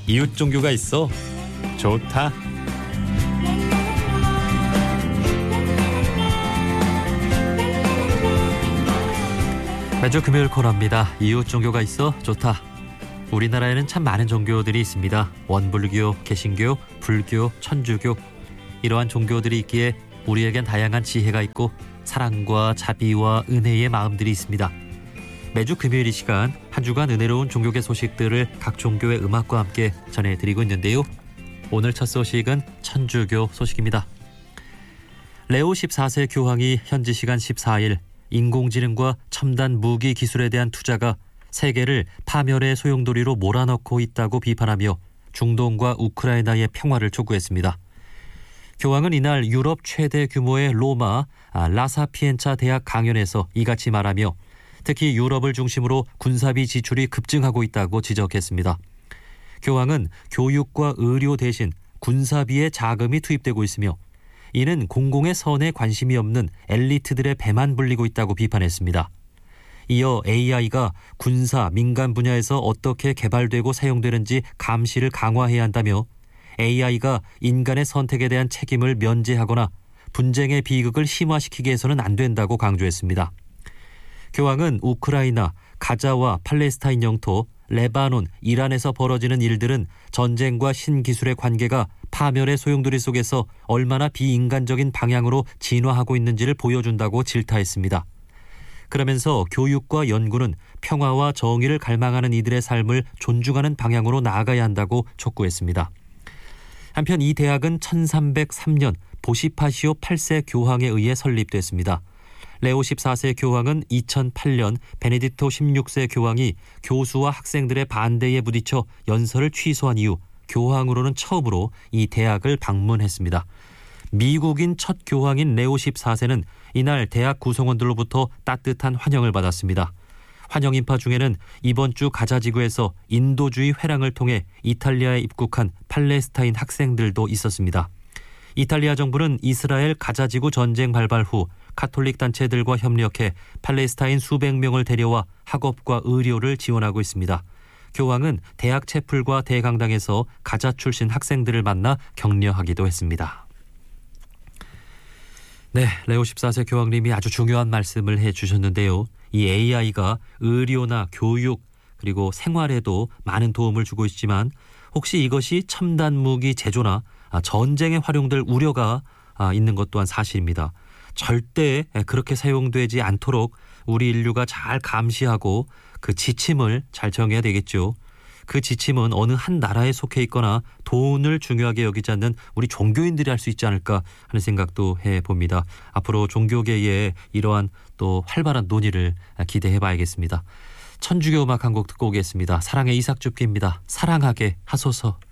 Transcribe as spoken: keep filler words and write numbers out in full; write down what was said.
이웃 종교가 있어 좋다. 매주 금요일 코너입니다. 이웃 종교가 있어 좋다. 우리나라에는 참 많은 종교들이 있습니다. 원불교, 개신교, 불교, 천주교. 이러한 종교들이 있기에 우리에겐 다양한 지혜가 있고 사랑과 자비와 은혜의 마음들이 있습니다. 매주 금요일 이 시간 한 주간 은혜로운 종교계 소식들을 각 종교의 음악과 함께 전해드리고 있는데요. 오늘 첫 소식은 천주교 소식입니다. 레오 십사 세 교황이 현지 시간 십사 일 인공지능과 첨단 무기 기술에 대한 투자가 세계를 파멸의 소용돌이로 몰아넣고 있다고 비판하며 중동과 우크라이나의 평화를 촉구했습니다. 교황은 이날 유럽 최대 규모의 로마 라사피엔차 대학 강연에서 이같이 말하며 특히 유럽을 중심으로 군사비 지출이 급증하고 있다고 지적했습니다. 교황은 교육과 의료 대신 군사비에 자금이 투입되고 있으며 이는 공공의 선에 관심이 없는 엘리트들의 배만 불리고 있다고 비판했습니다. 이어 에이아이가 군사, 민간 분야에서 어떻게 개발되고 사용되는지 감시를 강화해야 한다며 에이아이가 인간의 선택에 대한 책임을 면제하거나 분쟁의 비극을 심화시키게 해서는 안 된다고 강조했습니다. 교황은 우크라이나, 가자와 팔레스타인 영토, 레바논, 이란에서 벌어지는 일들은 전쟁과 신기술의 관계가 파멸의 소용돌이 속에서 얼마나 비인간적인 방향으로 진화하고 있는지를 보여준다고 질타했습니다. 그러면서 교육과 연구는 평화와 정의를 갈망하는 이들의 삶을 존중하는 방향으로 나아가야 한다고 촉구했습니다. 한편 이 대학은 천삼백삼 년 보시파시오 팔 세 교황에 의해 설립됐습니다. 레오 십사 세 교황은 이천팔 년 베네딕토 십육 세 교황이 교수와 학생들의 반대에 부딪혀 연설을 취소한 이후 교황으로는 처음으로 이 대학을 방문했습니다. 미국인 첫 교황인 레오 십사 세는 이날 대학 구성원들로부터 따뜻한 환영을 받았습니다. 환영 인파 중에는 이번 주 가자지구에서 인도주의 회랑을 통해 이탈리아에 입국한 팔레스타인 학생들도 있었습니다. 이탈리아 정부는 이스라엘 가자지구 전쟁 발발 후 카톨릭 단체들과 협력해 팔레스타인 수백 명을 데려와 학업과 의료를 지원하고 있습니다. 교황은 대학 채플과 대강당에서 가자 출신 학생들을 만나 격려하기도 했습니다. 네, 레오 십사 세 교황님이 아주 중요한 말씀을 해주셨는데요. 이 에이아이가 의료나 교육 그리고 생활에도 많은 도움을 주고 있지만 혹시 이것이 첨단 무기 제조나 전쟁에 활용될 우려가 있는 것 또한 사실입니다. 절대 그렇게 사용되지 않도록 우리 인류가 잘 감시하고 그 지침을 잘 정해야 되겠죠. 그 지침은 어느 한 나라에 속해 있거나 돈을 중요하게 여기지 않는 우리 종교인들이 할 수 있지 않을까 하는 생각도 해봅니다. 앞으로 종교계에 이러한 또 활발한 논의를 기대해 봐야겠습니다. 천주교 음악 한 곡 듣고 오겠습니다. 사랑의 이삭 줍기입니다. 사랑하게 하소서.